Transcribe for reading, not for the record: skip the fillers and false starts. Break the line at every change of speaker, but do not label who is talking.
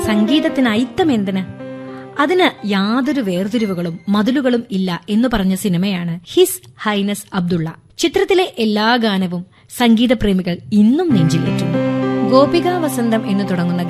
സംഗീതത്തിന് അയിത്തം എന്തിന്? അതിന് യാതൊരു വേർതിരിവുകളും മതിലുകളും ഇല്ല എന്ന് പറഞ്ഞ സിനിമയാണ് ഹിസ് ഹൈനസ് അബ്ദുള്ള. ചിത്രത്തിലെ എല്ലാ ഗാനവും സംഗീതപ്രേമികൾ ഇന്നും നെഞ്ചിലേറ്റുന്നു. ഗോപികാ വസന്തം എന്ന് തുടങ്ങുന്ന